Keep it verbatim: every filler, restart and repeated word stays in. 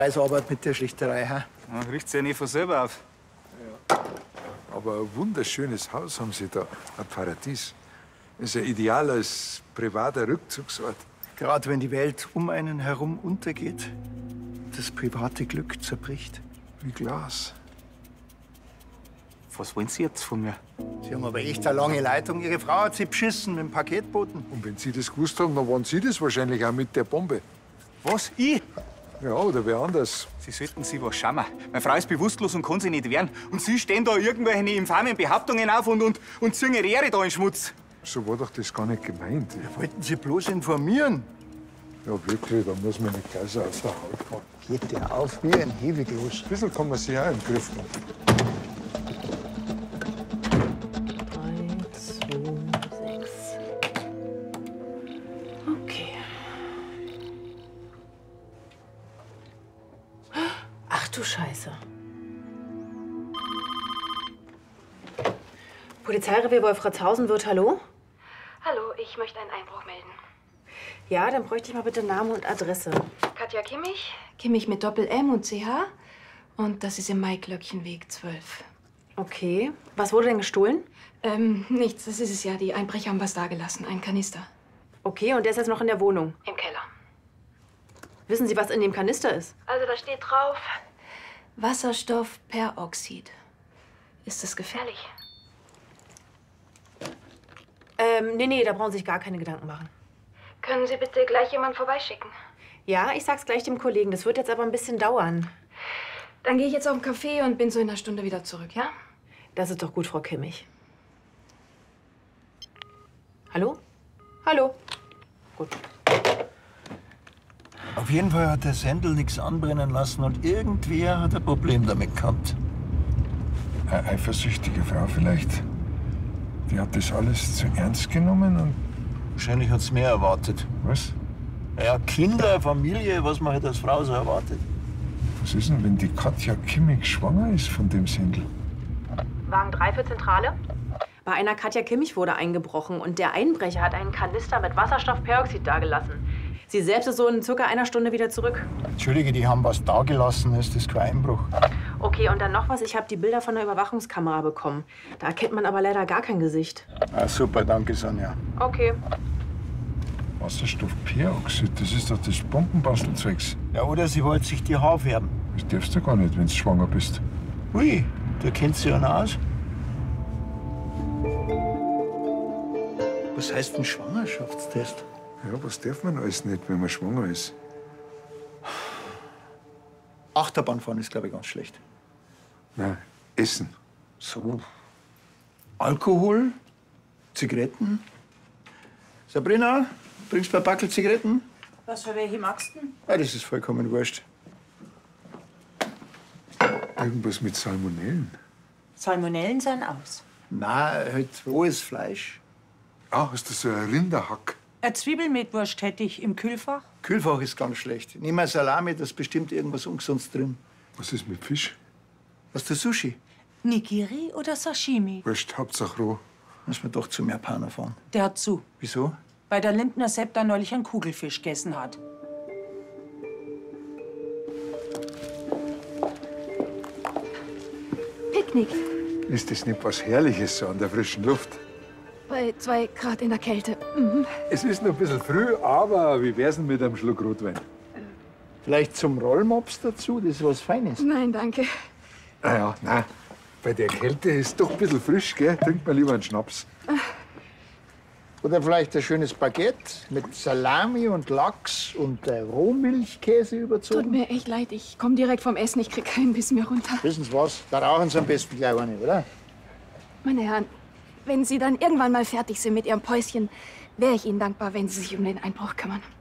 Arbeit mit der Schlichterei, ha? Ja, riecht's ja nicht von selber auf. Ja. Aber ein wunderschönes Haus haben Sie da, ein Paradies. Das ist ja ideal als privater Rückzugsort. Gerade wenn die Welt um einen herum untergeht, das private Glück zerbricht. Wie Glas. Was wollen Sie jetzt von mir? Sie haben aber echt eine lange Leitung. Ihre Frau hat Sie beschissen mit dem Paketboten. Und wenn Sie das gewusst haben, dann waren Sie das wahrscheinlich auch mit der Bombe. Was? Ich? Ja, oder wer anders. Sie sollten sich was schauen. Meine Frau ist bewusstlos und kann sich nicht wehren. Und Sie stehen da irgendwelche infamen Behauptungen auf und, und, und ziehen ihre Ehre da in den Schmutz. So war doch das gar nicht gemeint. Wollten Sie bloß informieren? Ja, wirklich, da muss man nicht gleich so aus der Haut fahren. Geht der auf wie ein Hefiglos. Ein bisschen kann man sich auch im Griff haben. drei, zwei, sechs. Okay. Ach du Scheiße. Polizeirevier Wolfratshausen wird, hallo? Hallo, ich möchte einen Einbruch melden. Ja, dann bräuchte ich mal bitte Name und Adresse. Katja Kimmich. Kimmich mit Doppel-M und C H. Und das ist im Maiklöckchenweg zwölf. Okay. Was wurde denn gestohlen? Ähm, nichts, das ist es ja. Die Einbrecher haben was dagelassen. Ein Kanister. Okay, und der ist jetzt noch in der Wohnung? Im Keller. Wissen Sie, was in dem Kanister ist? Also da steht drauf Wasserstoffperoxid. Ist das gefährlich? Ähm, nee, nee, da brauchen Sie sich gar keine Gedanken machen. Können Sie bitte gleich jemanden vorbeischicken? Ja, ich sag's gleich dem Kollegen. Das wird jetzt aber ein bisschen dauern. Dann gehe ich jetzt auf den Café und bin so in einer Stunde wieder zurück, ja? Das ist doch gut, Frau Kimmich. Hallo? Hallo? Gut. Auf jeden Fall hat der Sendel nichts anbrennen lassen und irgendwer hat ein Problem damit gehabt. Eine eifersüchtige Frau vielleicht. Die hat das alles zu ernst genommen und... Wahrscheinlich hat es mehr erwartet. Was? Ja, Kinder, Familie, was man halt als Frau so erwartet. Was ist denn, wenn die Katja Kimmich schwanger ist von dem Sendel? Wagen drei für Zentrale. Bei einer Katja Kimmich wurde eingebrochen und der Einbrecher hat einen Kanister mit Wasserstoffperoxid dagelassen. Sie selbst ist so in circa einer Stunde wieder zurück. Entschuldige, die haben was dagelassen, ist das kein Einbruch. Okay, und dann noch was. Ich habe die Bilder von der Überwachungskamera bekommen. Da erkennt man aber leider gar kein Gesicht. Ah, super, danke, Sonja. Okay. Wasserstoffperoxid, das ist doch das Bombenbastelzeugs. Ja, oder sie wollte sich die Haare färben. Das darfst du gar nicht, wenn du schwanger bist. Ui, der kennt sich ja noch aus. Was heißt ein Schwangerschaftstest? Ja, was darf man alles nicht, wenn man schwanger ist? Achterbahnfahren ist, glaube ich, ganz schlecht. Nein, Essen. So. Alkohol, Zigaretten. Sabrina, bringst du ein Backel Zigaretten? Was für welche magst du denn? Ja, das ist vollkommen wurscht. Irgendwas mit Salmonellen. Salmonellen sind aus. Nein, halt rohes Fleisch. Ah, hast du so ein Rinderhack? Eine Zwiebelmetwurst hätte ich im Kühlfach. Kühlfach ist ganz schlecht. Nimm mal Salami, da ist bestimmt irgendwas Ungesundes drin. Was ist mit Fisch? Was der Sushi? Nigiri oder Sashimi? Wurscht, Hauptsache roh. Müssen wir doch zum Japaner fahren. Der hat zu, Wieso? weil der Lindner Sepp da neulich einen Kugelfisch gegessen hat. Picknick. Ist das nicht was Herrliches so an der frischen Luft? Bei zwei Grad in der Kälte. Mhm. Es ist noch ein bisschen früh, aber wie wär's denn mit einem Schluck Rotwein? Vielleicht zum Rollmops dazu, das ist was Feines. Nein, danke. Naja, nein. Bei der Kälte ist doch ein bisschen frisch, gell? Trinkt man lieber einen Schnaps. Oder vielleicht ein schönes Baguette mit Salami und Lachs und äh, Rohmilchkäse Tut überzogen. mir echt leid, ich komme direkt vom Essen, ich krieg keinen Biss mehr runter. Wissen Sie was? Da rauchen Sie am besten gleich eine, oder? Meine Herren, wenn Sie dann irgendwann mal fertig sind mit Ihrem Päuschen, wäre ich Ihnen dankbar, wenn Sie sich um den Einbruch kümmern.